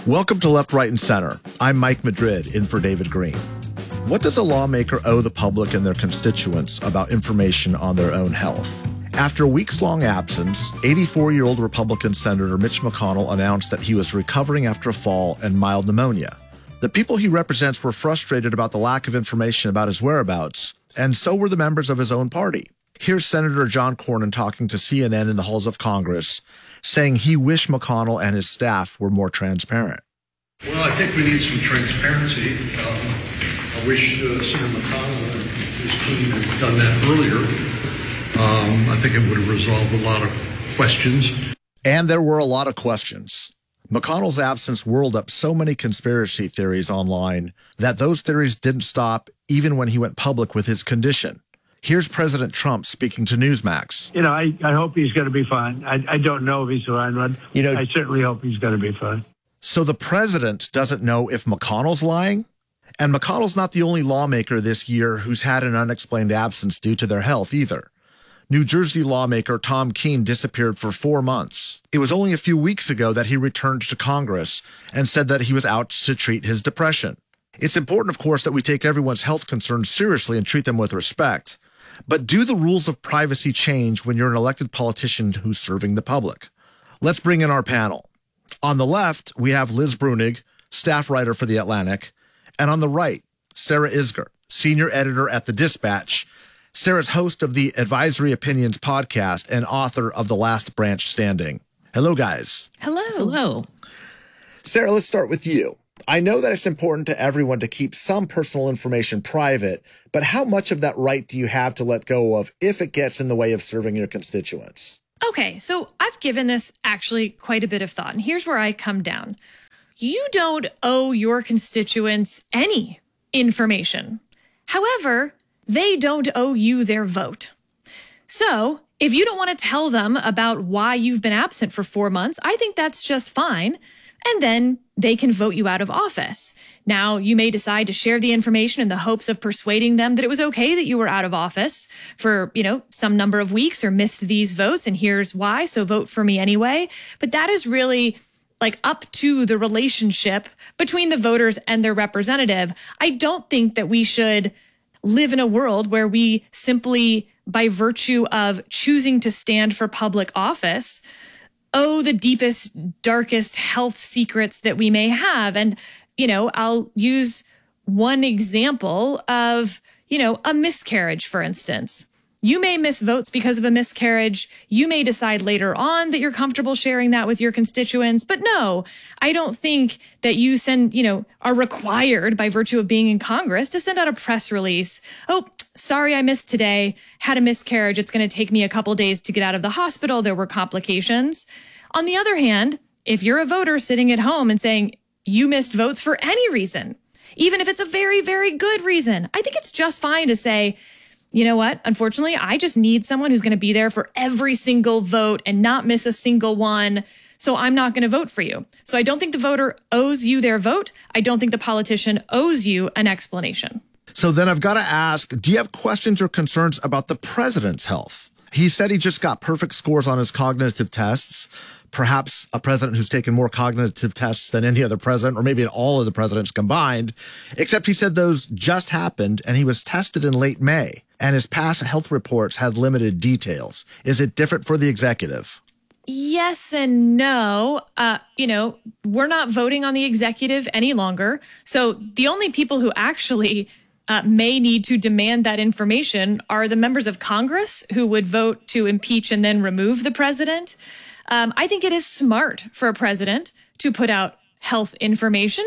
Welcome to Left, Right, and Center. I'm Mike Madrid, in for David Green. What does a lawmaker owe the public and their constituents about information on their own health? After a weeks-long absence, 84-year-old Republican Senator Mitch McConnell announced that he was recovering after a fall and mild pneumonia. The people he represents were frustrated about the lack of information about his whereabouts, and so were the members of his own party. Here's Senator John Cornyn talking to CNN in the halls of Congress, saying he wished McConnell and his staff were more transparent. Well, I think we need some transparency. I wish Senator McConnell and his team had done that earlier. I think it would have resolved a lot of questions. And there were a lot of questions. McConnell's absence whirled up so many conspiracy theories online that those theories didn't stop even when he went public with his condition. Here's President Trump speaking to Newsmax. I hope he's going to be fine. I don't know if he's fine, but I certainly hope he's going to be fine. So the president doesn't know if McConnell's lying? And McConnell's not the only lawmaker this year who's had an unexplained absence due to their health either. New Jersey lawmaker Tom Keene disappeared for 4 months. It was only a few weeks ago that he returned to Congress and said that he was out to treat his depression. It's important, of course, that we take everyone's health concerns seriously and treat them with respect. But do the rules of privacy change when you're an elected politician who's serving the public? Let's bring in our panel. On the left, we have Liz Bruenig, staff writer for The Atlantic. And on the right, Sarah Isgur, senior editor at The Dispatch. Sarah's host of the Advisory Opinions podcast and author of The Last Branch Standing. Hello, guys. Hello. Hello. Sarah, let's start with you. I know that it's important to everyone to keep some personal information private, but how much of that right do you have to let go of if it gets in the way of serving your constituents? Okay, so I've given this actually quite a bit of thought, and here's where I come down. You don't owe your constituents any information. However, they don't owe you their vote. So if you don't want to tell them about why you've been absent for 4 months, I think that's just fine. And then they can vote you out of office. Now, you may decide to share the information in the hopes of persuading them that it was okay that you were out of office for, some number of weeks or missed these votes, and here's why, so vote for me anyway. But that is really up to the relationship between the voters and their representative. I don't think that we should live in a world where we simply, by virtue of choosing to stand for public office, owe the deepest, darkest health secrets that we may have. And, I'll use one example of, a miscarriage, for instance. You may miss votes because of a miscarriage. You may decide later on that you're comfortable sharing that with your constituents. But no, I don't think that you are required by virtue of being in Congress to send out a press release. Oh, sorry, I missed today. Had a miscarriage. It's going to take me a couple days to get out of the hospital. There were complications. On the other hand, if you're a voter sitting at home and saying you missed votes for any reason, even if it's a very, very good reason, I think it's just fine to say, you know what? Unfortunately, I just need someone who's going to be there for every single vote and not miss a single one. So I'm not going to vote for you. So I don't think the voter owes you their vote. I don't think the politician owes you an explanation. So then I've got to ask, do you have questions or concerns about the president's health? He said he just got perfect scores on his cognitive tests. Perhaps a president who's taken more cognitive tests than any other president, or maybe all of the presidents combined, except he said those just happened and he was tested in late May and his past health reports had limited details. Is it different for the executive? Yes and no. We're not voting on the executive any longer. So the only people who actually may need to demand that information are the members of Congress who would vote to impeach and then remove the president. I think it is smart for a president to put out health information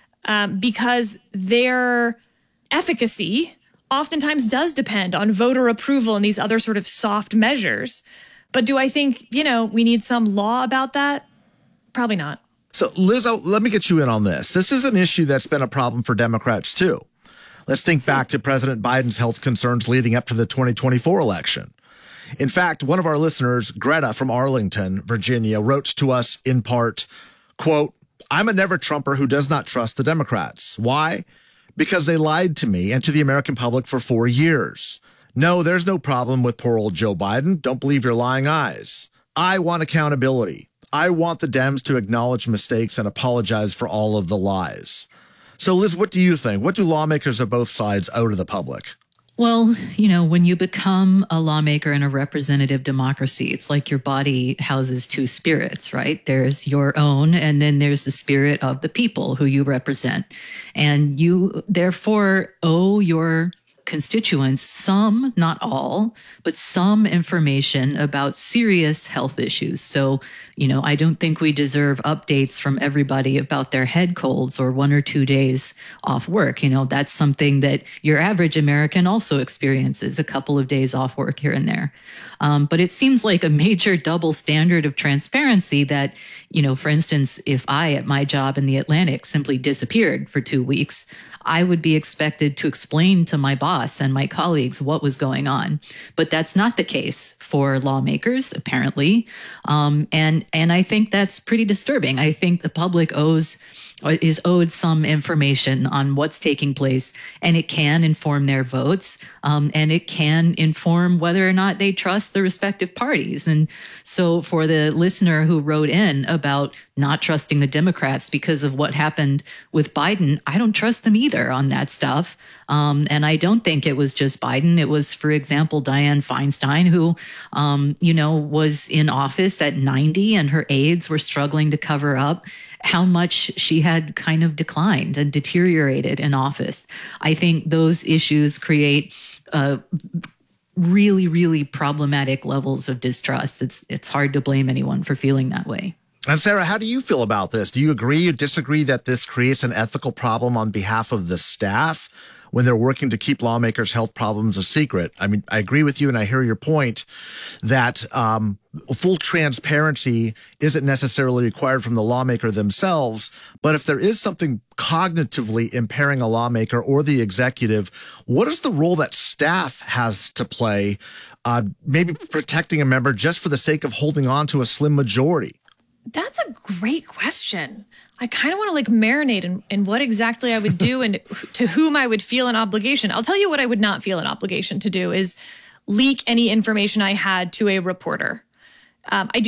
because their efficacy oftentimes does depend on voter approval and these other sort of soft measures. But do I think, we need some law about that? Probably not. So, Liz, let me get you in on this. This is an issue that's been a problem for Democrats, too. Let's think back to President Biden's health concerns leading up to the 2024 election. In fact, one of our listeners, Greta from Arlington, Virginia, wrote to us in part, quote, "I'm a never Trumper who does not trust the Democrats. Why? Because they lied to me and to the American public for 4 years. No, there's no problem with poor old Joe Biden. Don't believe your lying eyes. I want accountability. I want the Dems to acknowledge mistakes and apologize for all of the lies. So, Liz, what do you think? What do lawmakers of both sides owe to the public? Well, you know, when you become a lawmaker in a representative democracy, it's like your body houses two spirits, right? There's your own, and then there's the spirit of the people who you represent. And you therefore owe your constituents some, not all, but some information about serious health issues. So, you know, I don't think we deserve updates from everybody about their head colds or 1 or 2 days off work. You know, that's something that your average American also experiences, a couple of days off work here and there. But it seems like a major double standard of transparency that, you know, for instance, if I at my job in the Atlantic simply disappeared for 2 weeks, I would be expected to explain to my boss and my colleagues what was going on. But that's not the case for lawmakers, apparently. And I think that's pretty disturbing. I think the public is owed some information on what's taking place, and it can inform their votes, and it can inform whether or not they trust the respective parties. And so for the listener who wrote in about not trusting the Democrats because of what happened with Biden, I don't trust them either on that stuff. And I don't think it was just Biden. It was, for example, Dianne Feinstein, who, you know, was in office at 90 and her aides were struggling to cover up how much she had kind of declined and deteriorated in office. I think those issues create really, really problematic levels of distrust. It's hard to blame anyone for feeling that way. And Sarah, how do you feel about this? Do you agree or disagree that this creates an ethical problem on behalf of the staff when they're working to keep lawmakers' health problems a secret? I mean, I agree with you, and I hear your point that full transparency isn't necessarily required from the lawmaker themselves. But if there is something cognitively impairing a lawmaker or the executive, what is the role that staff has to play, maybe protecting a member just for the sake of holding on to a slim majority? That's a great question. I kind of want to like marinate in what exactly I would do and to whom I would feel an obligation. I'll tell you what I would not feel an obligation to do is leak any information I had to a reporter. I do